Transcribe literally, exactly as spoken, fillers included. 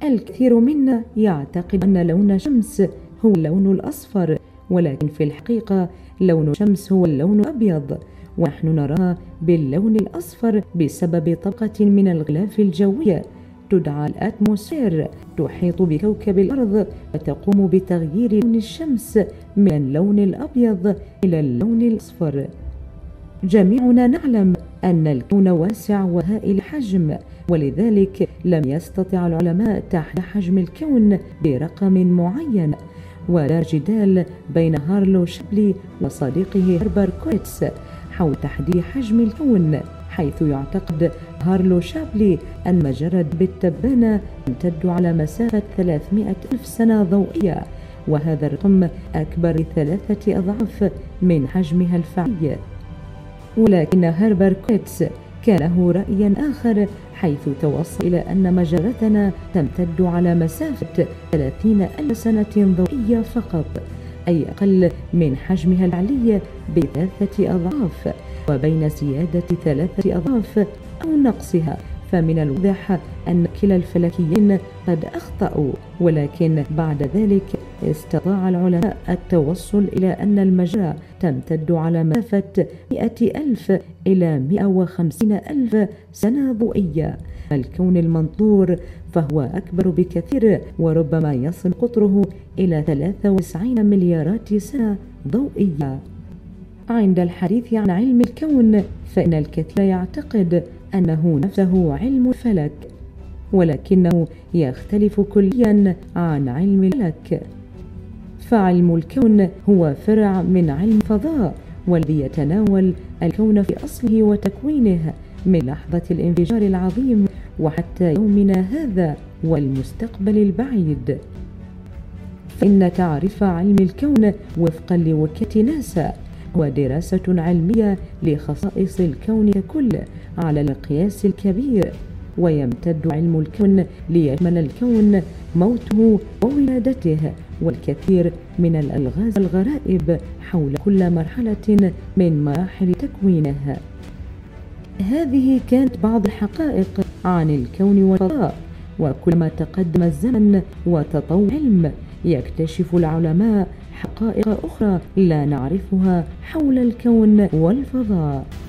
الكثير منا يعتقد أن لون الشمس هو اللون الأصفر، ولكن في الحقيقة لون الشمس هو اللون الأبيض، ونحن نراها باللون الأصفر بسبب طبقة من الغلاف الجوي تدعى الأتموسفير تحيط بكوكب الأرض، وتقوم بتغيير لون الشمس من اللون الأبيض إلى اللون الأصفر. جميعنا نعلم أن الكون واسع وهائل الحجم، ولذلك لم يستطع العلماء تحديد حجم الكون برقم معين، ودار جدال بين هارلو شابلي وصديقه هربرت كويتس حول تحديد حجم الكون، حيث يعتقد هارلو شابلي أن مجرة بالتبانة تمتد على مسافة ثلاثمائة ألف سنة ضوئية، وهذا الرقم أكبر ثلاثة أضعاف من حجمها الفعلي. ولكن هربرت كويتس كان له رأي آخر، حيث توصل إلى أن مجرتنا تمتد على مسافة ثلاثين ألف سنة ضوئية فقط، أي أقل من حجمها الفعلي بثلاثة أضعاف، وبين زيادة ثلاثة أضعاف أو نقصها فمن الواضح أن كلا الفلكيين قد أخطأوا. ولكن بعد ذلك استطاع العلماء التوصل إلى أن المجرة تمتد على مسافة مئة ألف إلى مئة وخمسين ألف سنة ضوئية. الكون المنظور فهو أكبر بكثير، وربما يصل قطره إلى ثلاثة وتسعين مليارات سنة ضوئية. عند الحديث عن علم الكون فإن الكثير يعتقد أنه نفسه علم الفلك، ولكنه يختلف كليا عن علم الفلك، فعلم الكون هو فرع من علم الفضاء، والذي يتناول الكون في أصله وتكوينه من لحظة الانفجار العظيم وحتى يومنا هذا والمستقبل البعيد. فإن تعريف علم الكون وفقا لوكالة ناسا هو دراسة علمية لخصائص الكون ككل على المقياس الكبير، ويمتد علم الكون ليشمل الكون موته وولادته والكثير من الألغاز والغرائب حول كل مرحلة من مراحل تكوينه. هذه كانت بعض الحقائق عن الكون والفضاء، وكلما تقدم الزمن وتطور العلم يكتشف العلماء حقائق أخرى لا نعرفها حول الكون والفضاء.